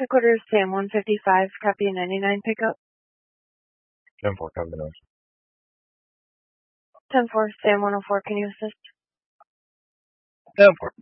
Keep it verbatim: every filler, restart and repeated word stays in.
Headquarters, Sam one fifty-five, copy a ninety-nine pickup. ten four, copy nine. ten four, Sam one oh four, can you assist? ten four.